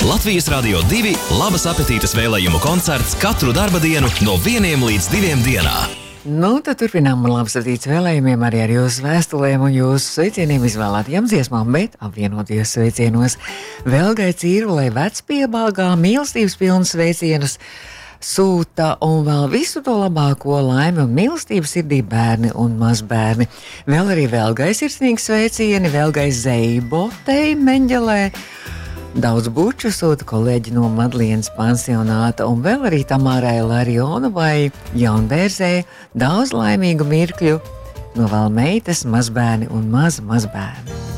Latvijas Radio 2 labas apetītes vēlējumu koncerts katru darba dienu no 1 līdz 2 dienā. Nu, tad turpinām labas apetītes vēlējumiem arī ar jūsu vēstulēm un jūsu sveicieniem izvēlētajām dziesmām, bet apvienoties sveicienos Velgai Cīrulei vecpiebāgā mīlestības pilnas sveicienus sūta un vēl visu to labāko laimi un mīlestību sirdī bērni un mazbērni. Vēl arī Velgai sirsnīgi sveicieni, Velgai Zeibotei Meņģelē. Daudz buču sūta kolēģi no Madlienas pansionāta un vēl arī Tamārai Larionovai Jaunbērzē daudz laimīgu mirkļu no vēl meitas, mazbērni un mazbērni.